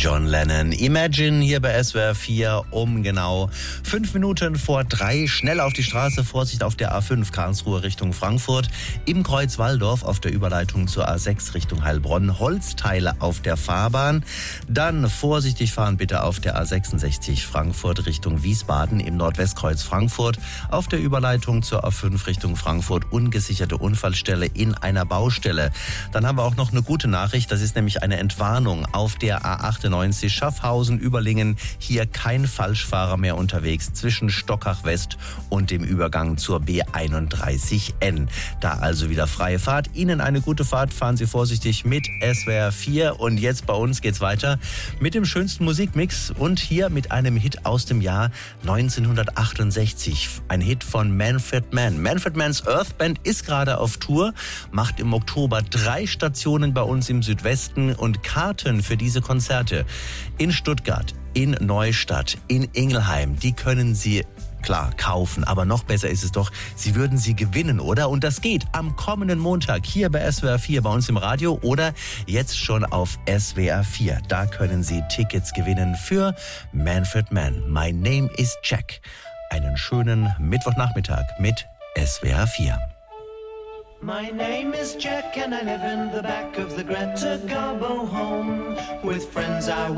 John Lennon. Imagine hier bei SWR 4 um genau 5 Minuten vor 3. Schnell auf die Straße, Vorsicht auf der A5 Karlsruhe Richtung Frankfurt. Im Kreuz Walldorf auf der Überleitung zur A6 Richtung Heilbronn. Holzteile auf der Fahrbahn. Dann vorsichtig fahren bitte auf der A66 Frankfurt Richtung Wiesbaden im Nordwestkreuz Frankfurt. Auf der Überleitung zur A5 Richtung Frankfurt ungesicherte Unfallstelle in einer Baustelle. Dann haben wir auch noch eine gute Nachricht. Das ist nämlich eine Entwarnung auf der A98 Schaffhausen, Überlingen. Hier kein Falschfahrer mehr unterwegs zwischen Stockach West und dem Übergang zur B31N. Da also wieder freie Fahrt. Ihnen eine gute Fahrt. Fahren Sie vorsichtig mit SWR 4. Und jetzt bei uns geht's weiter mit dem schönsten Musikmix und hier mit einem Hit aus dem Jahr 1968. Ein Hit von Manfred Mann. Manfred Manns Earth Band ist gerade auf Tour, macht im Oktober 3 Stationen bei uns im Südwesten und Karten für diese Konzerte in Stuttgart, in Neustadt, in Ingelheim, die können Sie klar kaufen, aber noch besser ist es doch, Sie würden sie gewinnen, oder? Und das geht am kommenden Montag hier bei SWR 4 bei uns im Radio oder jetzt schon auf SWR 4. Da können Sie Tickets gewinnen für Manfred Mann. My Name is Jack. Einen schönen Mittwochnachmittag mit SWR 4. My name is Jack and I live in the back of the Greta Garbo home with friends I